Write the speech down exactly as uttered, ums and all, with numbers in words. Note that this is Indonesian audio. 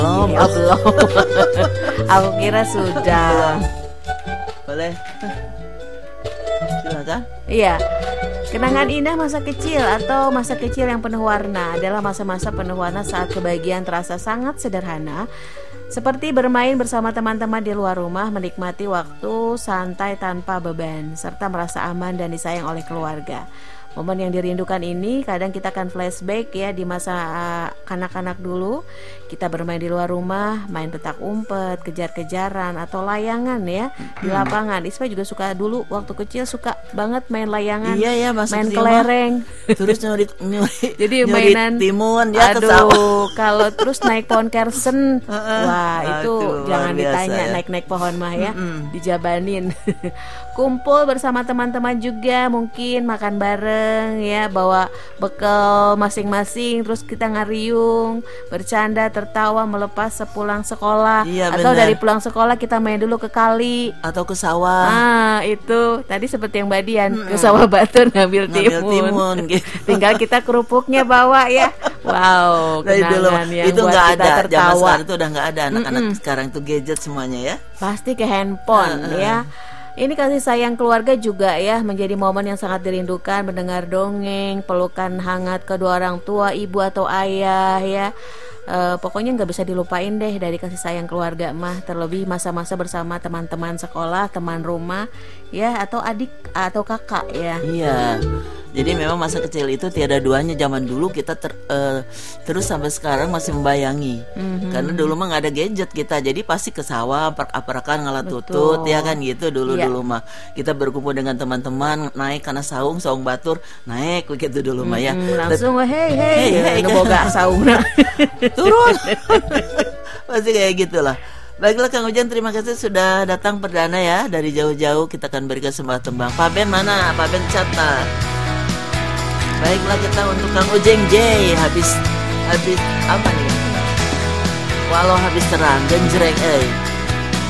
Belum, Oh, belum. Aku kira sudah. Boleh. Silakan. Iya. Kenangan indah masa kecil atau masa kecil yang penuh warna adalah masa-masa penuh warna saat kebahagiaan terasa sangat sederhana, seperti bermain bersama teman-teman di luar rumah, menikmati waktu santai tanpa beban, serta merasa aman dan disayang oleh keluarga. Momen yang dirindukan ini kadang kita akan flashback ya di masa uh, kanak-kanak dulu. Kita bermain di luar rumah, main petak umpet, kejar-kejaran atau layangan ya di lapangan. Isma juga suka dulu waktu kecil suka banget main layangan. Iya ya, main kelereng. Terus nyuri nyuri. Jadi nyuri mainan timun ya. Aduh, kalau terus naik pohon kersen, wah itu Aduh, jangan luar biasa ditanya ya. naik-naik pohon mah ya, Mm-mm. dijabanin. Kumpul bersama teman-teman juga, mungkin makan bareng ya, bawa bekal masing-masing, terus kita ngariung, bercanda, tertawa melepas sepulang sekolah. Iya, atau benar. dari pulang sekolah kita main dulu ke kali. Atau ke sawah. Ah, itu tadi seperti yang Badian ke sawah Batur ngambil Ngambil timun. timun gitu. Tinggal kita kerupuknya bawa ya. Wow, Dari dulu kenangan yang itu buat nggak kita ada, zaman tertawa. sekarang itu udah nggak ada anak-anak Mm-mm. sekarang tuh gadget semuanya ya. Pasti ke handphone Uh-uh. ya. Ini kasih sayang keluarga juga ya, menjadi momen yang sangat dirindukan, mendengar dongeng, pelukan hangat kedua orang tua, ibu atau ayah ya. E, pokoknya nggak bisa dilupain deh dari kasih sayang keluarga mah, terlebih masa-masa bersama teman-teman sekolah, teman rumah ya, atau adik atau kakak ya. Iya. Jadi memang masa kecil itu tiada duanya. Zaman dulu kita ter, eh, terus sampai sekarang masih membayangi. Mhm. Karena dulu mah nggak ada gadget kita, jadi pasti ke sawah, aprak-aprakan, ngalah Betul. tutut, ya kan gitu dulu Iya. dulu mah. Kita berkumpul dengan teman-teman, naik karena saung, saung batur, naik begitu dulu mah ya. Hmm, langsung hei hei, Hey, hey, nu boga sauna. Turun. Pasti kayak gitulah. Baiklah Kang Ujang, terima kasih sudah datang perdana ya. Dari jauh-jauh kita akan berikan sebuah tembang. Pak Ben mana? Pak Ben catat. Baiklah, kita untuk Kang Ujang J. Habis habis apa nih? Walau habis terang, genjreng eh.